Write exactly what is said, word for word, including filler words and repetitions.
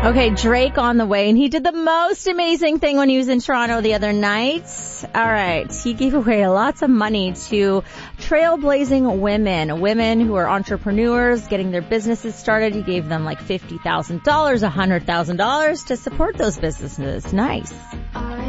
Okay, Drake on the way, and he did the most amazing thing when he was in Toronto the other night. All right, he gave away lots of money to trailblazing women, women who are entrepreneurs, getting their businesses started. He gave them like fifty thousand dollars, one hundred thousand dollars to support those businesses. Nice.